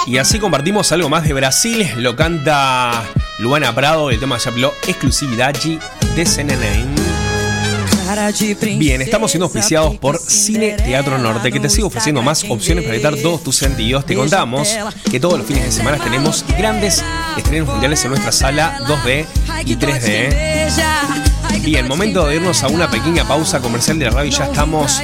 Y así compartimos algo más de Brasil. Lo canta Luana Prado. El tema se llama Exclusividade de CNN. Bien, estamos siendo auspiciados por Cine Teatro Norte, que te sigue ofreciendo más opciones para evitar todos tus sentidos. Te contamos que todos los fines de semana tenemos grandes estrenos mundiales en nuestra sala 2D y 3D. Bien, momento de irnos a una pequeña pausa comercial de la radio y ya estamos